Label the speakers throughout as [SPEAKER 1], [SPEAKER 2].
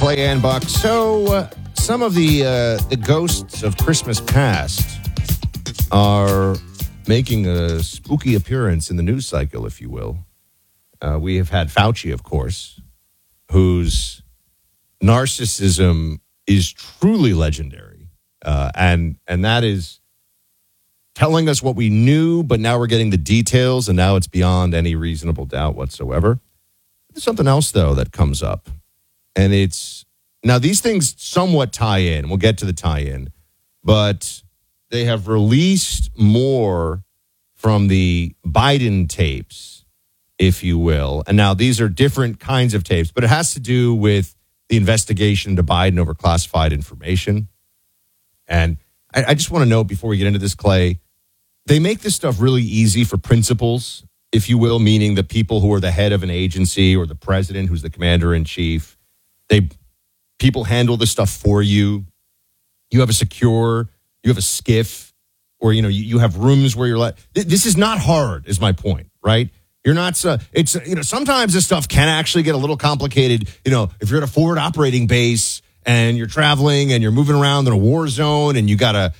[SPEAKER 1] Clay and Buck. So, some of the ghosts of Christmas past are making a spooky appearance in the news cycle, if you will. We have had Fauci, of course, whose narcissism is truly legendary. And that is telling us what we knew, but now we're getting the details, and now it's beyond any reasonable doubt whatsoever. There's something else, though, that comes up. And it's, now these things somewhat tie in. We'll get to the tie-in. But they have released more from the Biden tapes, if you will. And now these are different kinds of tapes, but it has to do with the investigation into Biden over classified information. And I just want to note before we get into this, Clay, they make this stuff really easy for principals, if you will, meaning the people who are the head of an agency or the president who's the commander-in-chief. People handle this stuff for you. You have a SCIF, or, you have rooms where you're like, this is not hard, is my point, right? You're not, sometimes this stuff can actually get a little complicated. If you're at a forward operating base and you're traveling and you're moving around in a war zone and you've got a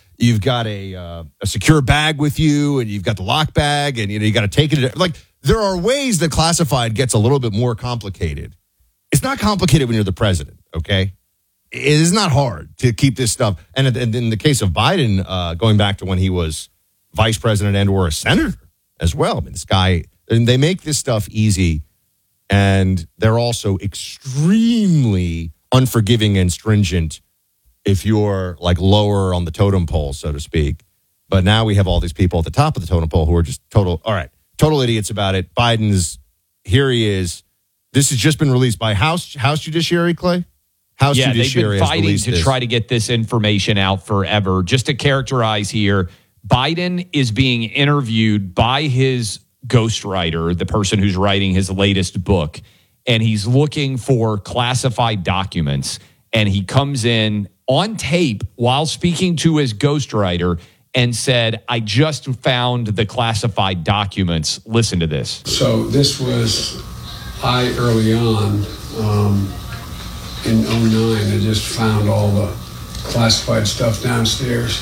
[SPEAKER 1] secure bag with you and you've got the lock bag and, you got to take it. Like, there are ways that classified gets a little bit more complicated. It's not complicated when you're the president, okay? It is not hard to keep this stuff. And in the case of Biden, going back to when he was vice president and or a senator as well. I mean, this guy, and they make this stuff easy, and they're also extremely unforgiving and stringent if you're like lower on the totem pole, so to speak. But now we have all these people at the top of the totem pole who are just total idiots about it. Biden's, here he is. This has just been released by House Judiciary, Clay? House Judiciary
[SPEAKER 2] they've been fighting to try to get this information out forever. Just to characterize here, Biden is being interviewed by his ghostwriter, the person who's writing his latest book, and he's looking for classified documents. And he comes in on tape while speaking to his ghostwriter and said, I just found the classified documents. Listen to this.
[SPEAKER 3] So this was early on in 2009. I just found all the classified stuff downstairs.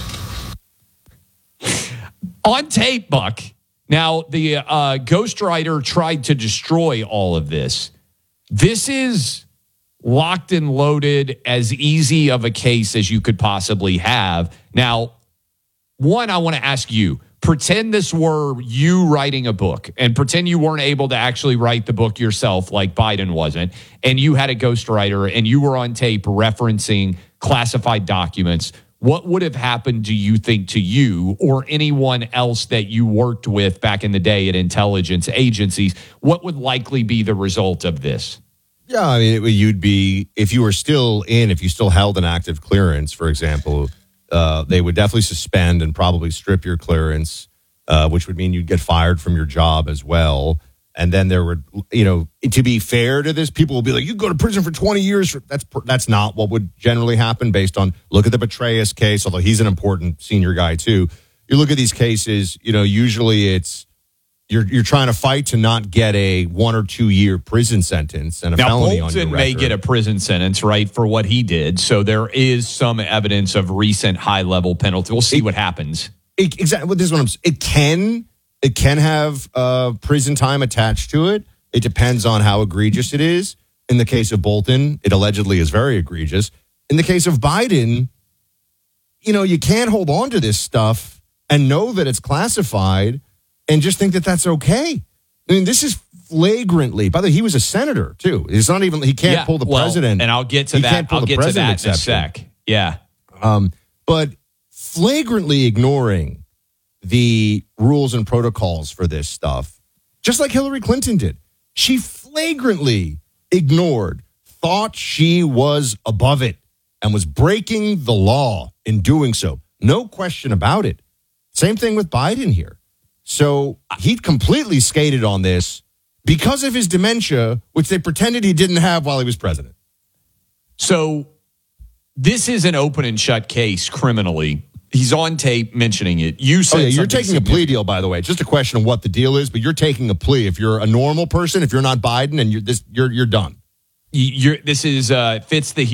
[SPEAKER 2] On tape, Buck. Now, the ghostwriter tried to destroy all of this. This is locked and loaded, as easy of a case as you could possibly have. Now, one, I want to ask you, pretend this were you writing a book, and pretend you weren't able to actually write the book yourself like Biden wasn't, and you had a ghostwriter and you were on tape referencing classified documents. What would have happened, do you think, to you or anyone else that you worked with back in the day at intelligence agencies? What would likely be the result of this?
[SPEAKER 1] Yeah, I mean, you'd be, if you still held an active clearance, for example, they would definitely suspend and probably strip your clearance, which would mean you'd get fired from your job as well. And then there would, to be fair to this, people will be like, you go to prison for 20 years. That's not what would generally happen based on, look at the Petraeus case, although he's an important senior guy too. You look at these cases, usually it's, you're trying to fight to not get a 1 or 2 year prison sentence and a felony on your record.
[SPEAKER 2] May get a prison sentence, right, for what he did. So there is some evidence of recent high level penalty. We'll see what happens.
[SPEAKER 1] Exactly. This is what it can have prison time attached to it. It depends on how egregious it is. In the case of Bolton, it allegedly is very egregious. In the case of Biden, you can't hold on to this stuff and know that it's classified and just think that that's okay. I mean, this is flagrantly, by the way, he was a senator too. It's not even, he can't pull the president.
[SPEAKER 2] And I'll get to that. I'll get to that in a sec. Yeah.
[SPEAKER 1] But flagrantly ignoring the rules and protocols for this stuff, just like Hillary Clinton did. She flagrantly ignored, thought she was above it, and was breaking the law in doing so. No question about it. Same thing with Biden here. So he completely skated on this because of his dementia, which they pretended he didn't have while he was president.
[SPEAKER 2] So this is an open and shut case criminally. He's on tape mentioning it. You said
[SPEAKER 1] you're taking a plea deal, by the way. It's just a question of what the deal is, but you're taking a plea. If you're a normal person, if you're not Biden, and you're done.
[SPEAKER 2] This is fits the